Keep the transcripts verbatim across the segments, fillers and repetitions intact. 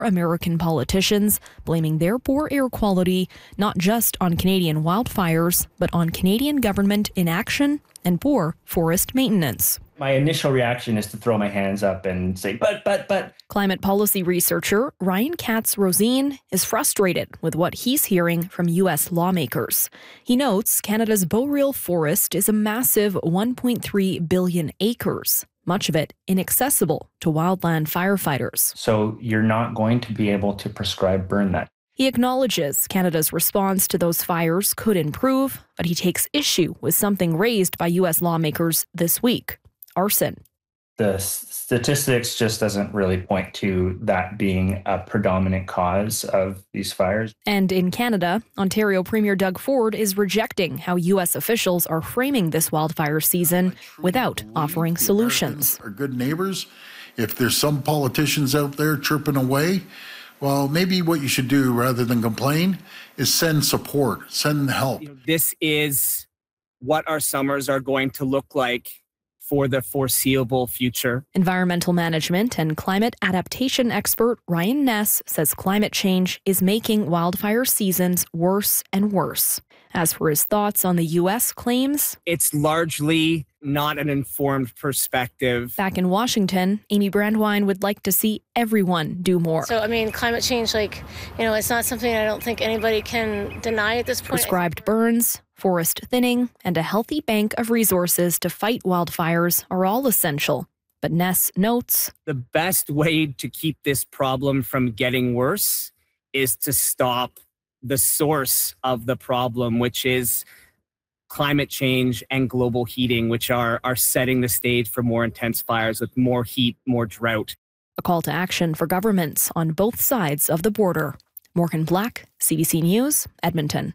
American politicians, blaming their poor air quality not just on Canadian wildfires, but on Canadian government inaction and poor forest maintenance. My initial reaction is to throw my hands up and say, but, but, but. Climate policy researcher Ryan Katz-Rosene is frustrated with what he's hearing from U S lawmakers. He notes Canada's boreal forest is a massive one point three billion acres, much of it inaccessible to wildland firefighters. So you're not going to be able to prescribe burn that. He acknowledges Canada's response to those fires could improve, but he takes issue with something raised by U S lawmakers this week: arson. The statistics just doesn't really point to that being a predominant cause of these fires. And in Canada, Ontario Premier Doug Ford is rejecting how U S officials are framing this wildfire season without offering solutions. Our good neighbors, if there's some politicians out there chirping away, well, maybe what you should do rather than complain is send support, send help. You know, this is what our summers are going to look like for the foreseeable future. Environmental management and climate adaptation expert Ryan Ness says climate change is making wildfire seasons worse and worse. As for his thoughts on the U S claims, it's largely not an informed perspective. Back in Washington, Amy Brandwein would like to see everyone do more. So, I mean, climate change, like, you know, it's not something I don't think anybody can deny at this point. Prescribed burns, forest thinning, and a healthy bank of resources to fight wildfires are all essential. But Ness notes, the best way to keep this problem from getting worse is to stop the source of the problem, which is climate change and global heating, which are, are setting the stage for more intense fires with more heat, more drought. A call to action for governments on both sides of the border. Morgan Black, C B C News, Edmonton.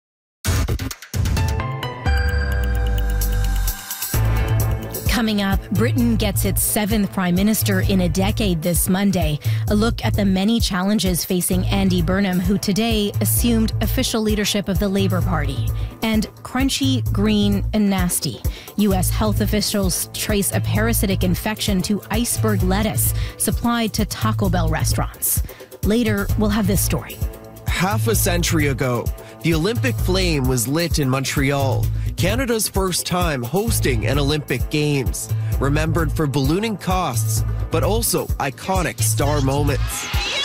Coming up, Britain gets its seventh prime minister in a decade this Monday. A look at the many challenges facing Andy Burnham, who today assumed official leadership of the Labour Party. And crunchy, green, and nasty. U S health officials trace a parasitic infection to iceberg lettuce supplied to Taco Bell restaurants. Later, we'll have this story. Half a century ago, the Olympic flame was lit in Montreal, Canada's first time hosting an Olympic Games, remembered for ballooning costs, but also iconic star moments.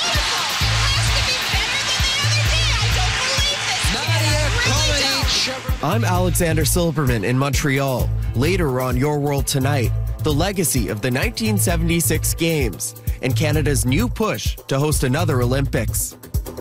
I'm Alexander Silberman in Montreal. Later on Your World Tonight, the legacy of the nineteen seventy-six Games and Canada's new push to host another Olympics.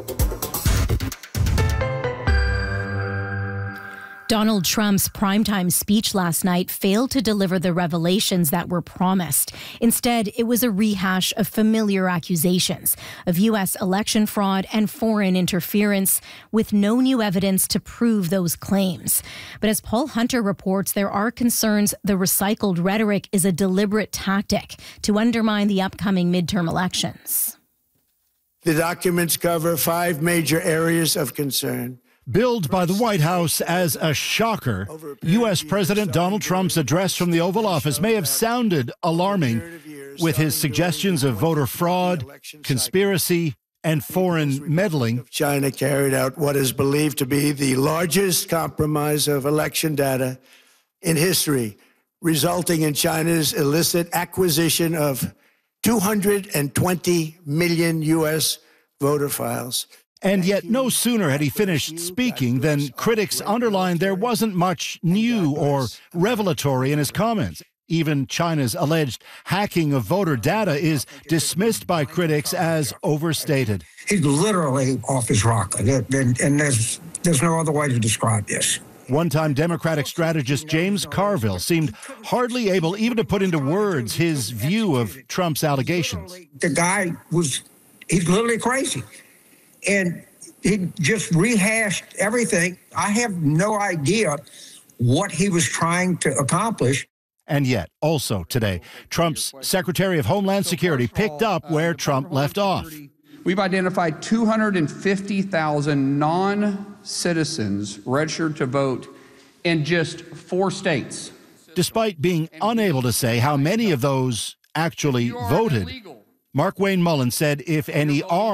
Donald Trump's primetime speech last night failed to deliver the revelations that were promised. Instead, it was a rehash of familiar accusations of U S election fraud and foreign interference, with no new evidence to prove those claims. But as Paul Hunter reports, there are concerns the recycled rhetoric is a deliberate tactic to undermine the upcoming midterm elections. The documents cover five major areas of concern. Billed by the White House as a shocker, U S President Donald Trump's address from the Oval Office may have sounded alarming, with his suggestions of voter fraud, conspiracy, and foreign meddling. China carried out what is believed to be the largest compromise of election data in history, resulting in China's illicit acquisition of two hundred twenty million U S voter files. And yet no sooner had he finished speaking than critics underlined there wasn't much new or revelatory in his comments. Even China's alleged hacking of voter data is dismissed by critics as overstated. He's literally off his rocker, and, and there's, there's no other way to describe this. One-time Democratic strategist James Carville seemed hardly able even to put into words his view of Trump's allegations. The guy was, he's literally crazy. And he just rehashed everything. I have no idea what he was trying to accomplish. And yet, also today, Trump's Secretary of Homeland Security picked up where Trump left off. We've identified two hundred fifty thousand non-citizens registered to vote in just four states. Despite being unable to say how many of those actually voted, Mark Wayne Mullen said if any are